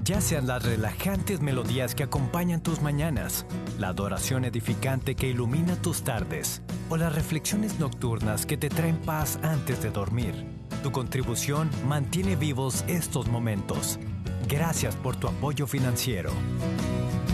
Ya sean las relajantes melodías que acompañan tus mañanas, la adoración edificante que ilumina tus tardes, o las reflexiones nocturnas que te traen paz antes de dormir, tu contribución mantiene vivos estos momentos. Gracias por tu apoyo financiero.